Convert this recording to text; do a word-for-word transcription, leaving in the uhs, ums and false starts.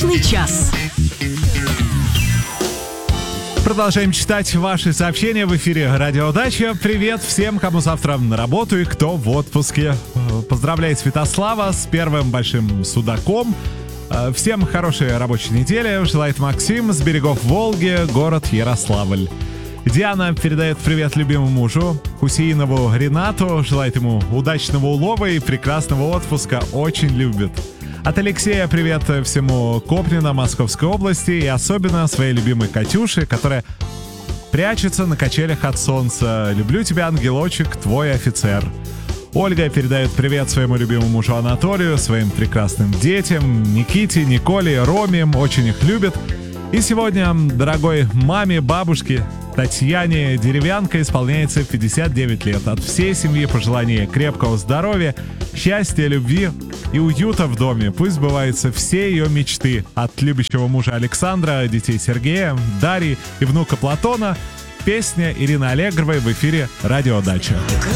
Удачный час. Продолжаем читать ваши сообщения в эфире Радио Удача. Привет всем, кому завтра на работу и кто в отпуске. Поздравляю Святослава с первым большим судаком. Всем хорошей рабочей недели. Желает Максим с берегов Волги, город Ярославль. Диана передает привет любимому мужу Хусеинову Ренату. Желает ему удачного улова и прекрасного отпуска. Очень любит. От Алексея привет всему Копнино Московской области и особенно своей любимой Катюше, которая прячется на качелях от солнца. Люблю тебя, ангелочек, твой офицер. Ольга передает привет своему любимому мужу Анатолию, своим прекрасным детям, Никите, Николе, Роме, очень их любит. И сегодня дорогой маме, бабушке Татьяне Деревянко исполняется пятьдесят девять лет. От всей семьи пожелания крепкого здоровья, счастья, любви и уюта в доме. Пусть сбываются все ее мечты. От любящего мужа Александра, детей Сергея, Дарьи и внука Платона. Песня Ирины Аллегровой в эфире Радио Дача.